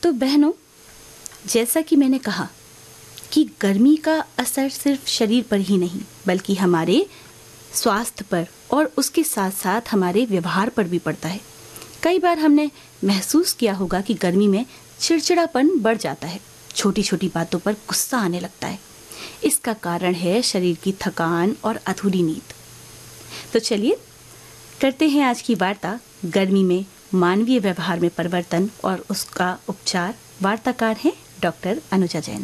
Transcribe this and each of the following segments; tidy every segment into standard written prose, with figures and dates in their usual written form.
तो बहनों, जैसा कि मैंने कहा कि गर्मी का असर सिर्फ शरीर पर ही नहीं बल्कि हमारे स्वास्थ्य पर और उसके साथ साथ हमारे व्यवहार पर भी पड़ता है। कई बार हमने महसूस किया होगा कि गर्मी में चिड़चिड़ापन बढ़ जाता है, छोटी छोटी बातों पर गुस्सा आने लगता है। इसका कारण है शरीर की थकान और अधूरी नींद। तो चलिए करते हैं आज की वार्ता गर्मी में मानवीय व्यवहार में परिवर्तन और उसका उपचार। वार्ताकार हैं डॉक्टर अनुजा जैन।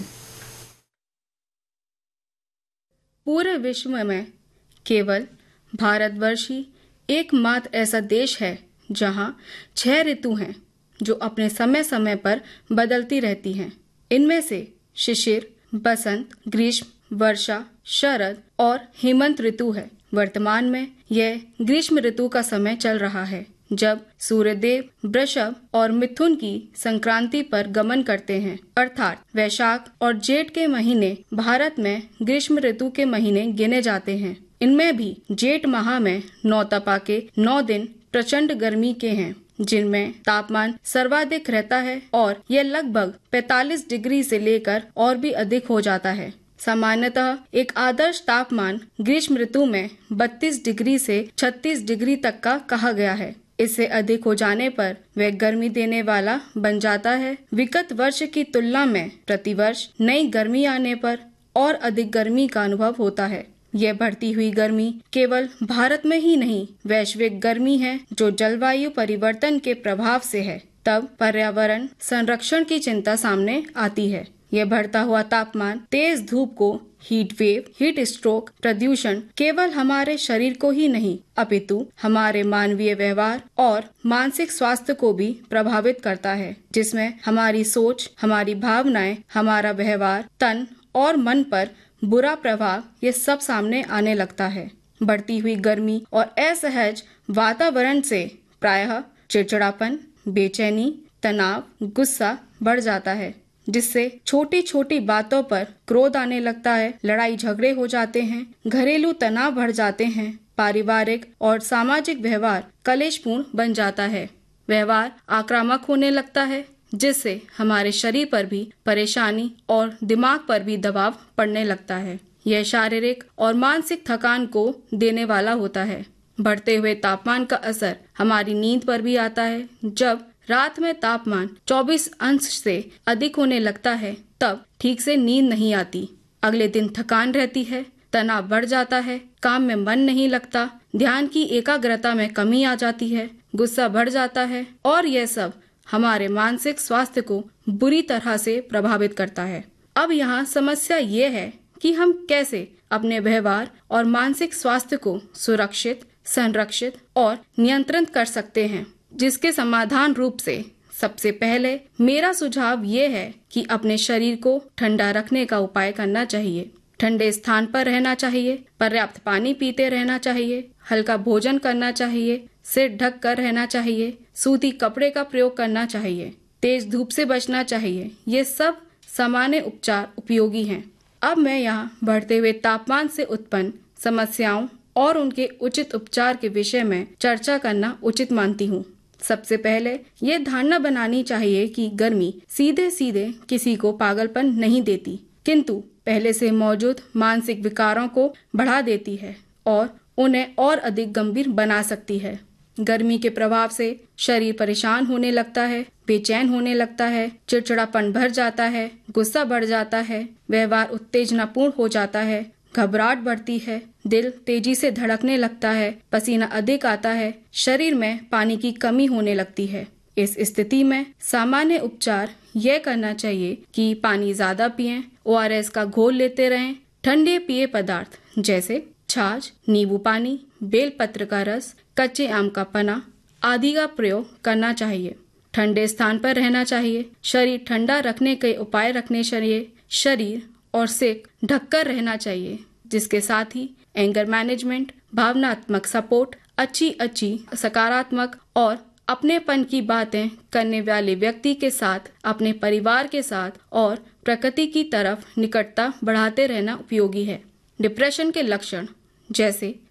पूरे विश्व में केवल भारतवर्ष ही एकमात्र ऐसा देश है जहां 6 ऋतु हैं जो अपने समय समय पर बदलती रहती हैं। इनमें से शिशिर, बसंत, ग्रीष्म, वर्षा, शरद और हेमंत ऋतु है। वर्तमान में यह ग्रीष्म ऋतु का समय चल रहा है, जब सूर्यदेव वृषभ और मिथुन की संक्रांति पर गमन करते हैं, अर्थात वैशाख और जेठ के महीने भारत में ग्रीष्म ऋतु के महीने गिने जाते हैं। इनमें भी जेठ माह में 9 तपा के 9 दिन प्रचंड गर्मी के हैं, जिनमें तापमान सर्वाधिक रहता है और यह लगभग 45 डिग्री से लेकर और भी अधिक हो जाता है। सामान्यतः एक आदर्श तापमान ग्रीष्म ऋतु में 32 डिग्री से 36 डिग्री तक का कहा गया है। इससे अधिक हो जाने पर वह गर्मी देने वाला बन जाता है। विगत वर्ष की तुलना में प्रतिवर्ष नई गर्मी आने पर और अधिक गर्मी का अनुभव होता है। यह बढ़ती हुई गर्मी केवल भारत में ही नहीं, वैश्विक गर्मी है जो जलवायु परिवर्तन के प्रभाव से है। तब पर्यावरण संरक्षण की चिंता सामने आती है। यह बढ़ता हुआ तापमान, तेज धूप को हीट वेव, हीट स्ट्रोक, प्रदूषण केवल हमारे शरीर को ही नहीं अपितु हमारे मानवीय व्यवहार और मानसिक स्वास्थ्य को भी प्रभावित करता है, जिसमें हमारी सोच, हमारी भावनाएं, हमारा व्यवहार, तन और मन पर बुरा प्रभाव ये सब सामने आने लगता है। बढ़ती हुई गर्मी और असहज वातावरण से प्रायः चिड़चिड़ापन, बेचैनी, तनाव, गुस्सा बढ़ जाता है, जिससे छोटी छोटी बातों पर क्रोध आने लगता है, लड़ाई झगड़े हो जाते हैं, घरेलू तनाव बढ़ जाते हैं, पारिवारिक और सामाजिक व्यवहार कलेशपूर्ण बन जाता है, व्यवहार आक्रामक होने लगता है, जिससे हमारे शरीर पर भी परेशानी और दिमाग पर भी दबाव पड़ने लगता है। यह शारीरिक और मानसिक थकान को देने वाला होता है। बढ़ते हुए तापमान का असर हमारी नींद पर भी आता है। जब रात में तापमान 24 अंश से अधिक होने लगता है, तब ठीक से नींद नहीं आती। अगले दिन थकान रहती है, तनाव बढ़ जाता है, काम में मन नहीं लगता, ध्यान की एकाग्रता में कमी आ जाती है, गुस्सा बढ़ जाता है और यह सब हमारे मानसिक स्वास्थ्य को बुरी तरह से प्रभावित करता है। अब यहाँ समस्या ये है कि हम कैसे अपने व्यवहार और मानसिक स्वास्थ्य को सुरक्षित, संरक्षित और नियंत्रित कर सकते हैं, जिसके समाधान रूप से सबसे पहले मेरा सुझाव ये है कि अपने शरीर को ठंडा रखने का उपाय करना चाहिए। ठंडे स्थान पर रहना चाहिए, पर्याप्त पानी पीते रहना चाहिए, हल्का भोजन करना चाहिए, सिर ढक कर रहना चाहिए, सूती कपड़े का प्रयोग करना चाहिए, तेज धूप से बचना चाहिए। ये सब सामान्य उपचार उपयोगी हैं। अब मैं यहाँ बढ़ते हुए तापमान से उत्पन्न समस्याओं और उनके उचित उपचार के विषय में चर्चा करना उचित मानती हूँ। सबसे पहले ये धारणा बनानी चाहिए कि गर्मी सीधे सीधे किसी को पागलपन नहीं देती, किंतु पहले से मौजूद मानसिक विकारों को बढ़ा देती है और उन्हें और अधिक गंभीर बना सकती है। गर्मी के प्रभाव से शरीर परेशान होने लगता है, बेचैन होने लगता है, चिड़चिड़ापन बढ़ जाता है, गुस्सा बढ़ जाता है, व्यवहार उत्तेजनापूर्ण हो जाता है, घबराहट बढ़ती है, दिल तेजी से धड़कने लगता है, पसीना अधिक आता है, शरीर में पानी की कमी होने लगती है। इस स्थिति में सामान्य उपचार यह करना चाहिए कि पानी ज्यादा पिएं, ORS का घोल लेते रहें, ठंडे पेय पदार्थ जैसे छाछ, नींबू पानी, बेलपत्र का रस, कच्चे आम का पना आदि का प्रयोग करना चाहिए। ठंडे स्थान पर रहना चाहिए, शरीर ठंडा रखने के उपाय रखने चाहिए, शरीर और सिर ढककर रहना चाहिए, जिसके साथ ही एंगर मैनेजमेंट, भावनात्मक सपोर्ट, अच्छी सकारात्मक और अपनेपन की बातें करने वाले व्यक्ति के साथ, अपने परिवार के साथ और प्रकृति की तरफ निकटता बढ़ाते रहना उपयोगी है। डिप्रेशन के लक्षण जैसे